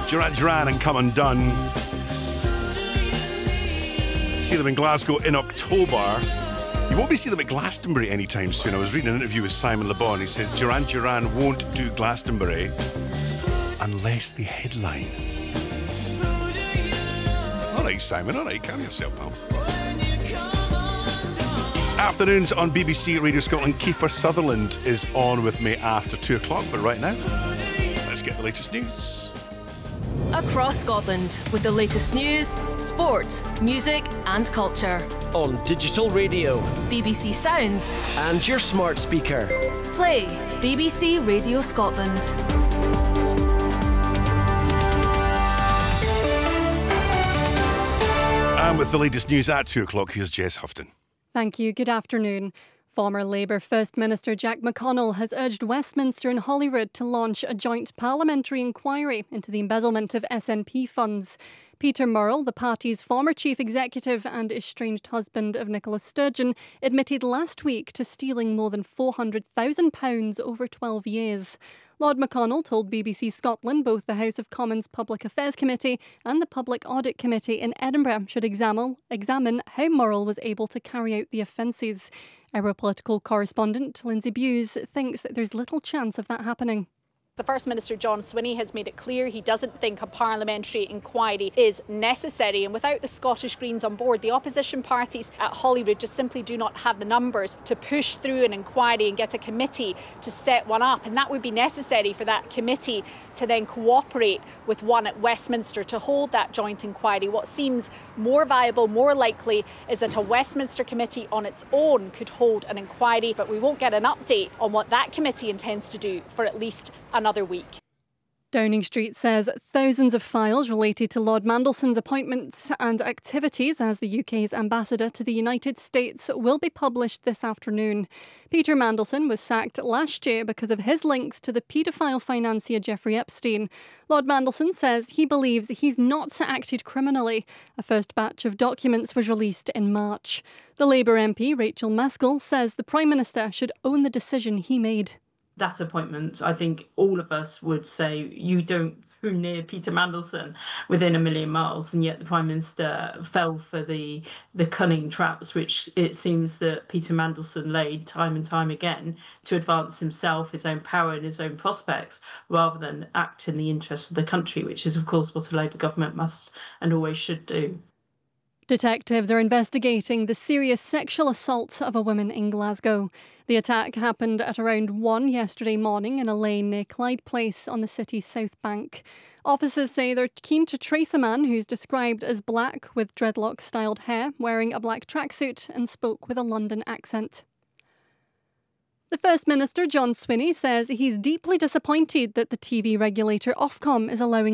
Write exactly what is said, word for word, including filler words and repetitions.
Duran Duran and Come Undone. See them in Glasgow in October. You won't be seeing them at Glastonbury anytime soon. I was reading an interview with Simon Le Bon. He says Duran Duran won't do Glastonbury unless they headline. All right, Simon, all right, calm yourself, pal. Afternoons on B B C Radio Scotland. Kiefer Sutherland is on with me after two o'clock, but right now, let's get the latest news. Across Scotland with the latest news, sport, music and culture. On digital radio, B B C Sounds and your smart speaker. Play B B C Radio Scotland. And with the latest news at two o'clock, here's Jess Houghton. Thank you. Good afternoon. Former Labour First Minister Jack McConnell has urged Westminster and Holyrood to launch a joint parliamentary inquiry into the embezzlement of S N P funds. Peter Murrell, the party's former chief executive and estranged husband of Nicola Sturgeon, admitted last week to stealing more than four hundred thousand pounds over twelve years. Lord McConnell told B B C Scotland both the House of Commons Public Affairs Committee and the Public Audit Committee in Edinburgh should examine, examine how Murrell was able to carry out the offences. Our political correspondent, Lindsay Bewes, thinks that there's little chance of that happening. The First Minister, John Swinney, has made it clear he doesn't think a parliamentary inquiry is necessary. And without the Scottish Greens on board, the opposition parties at Holyrood just simply do not have the numbers to push through an inquiry and get a committee to set one up. And that would be necessary for that committee to then cooperate with one at Westminster to hold that joint inquiry. What seems more viable, more likely, is that a Westminster committee on its own could hold an inquiry, but we won't get an update on what that committee intends to do for at least another week. Downing Street says thousands of files related to Lord Mandelson's appointments and activities as the U K's ambassador to the United States will be published this afternoon. Peter Mandelson was sacked last year because of his links to the paedophile financier Jeffrey Epstein. Lord Mandelson says he believes he's not acted criminally. A first batch of documents was released in March. The Labour M P Rachel Maskell says the Prime Minister should own the decision he made. That appointment, I think all of us would say you don't go near Peter Mandelson within a million miles, and yet the Prime Minister fell for the the cunning traps which it seems that Peter Mandelson laid time and time again to advance himself, his own power and his own prospects, rather than act in the interest of the country, which is of course what a Labour government must and always should do. Detectives are investigating the serious sexual assault of a woman in Glasgow. The attack happened at around one yesterday morning in a lane near Clyde Place on the city's south bank. Officers say they're keen to trace a man who's described as black with dreadlock-styled hair, wearing a black tracksuit and spoke with a London accent. The First Minister, John Swinney, says he's deeply disappointed that the T V regulator Ofcom is allowing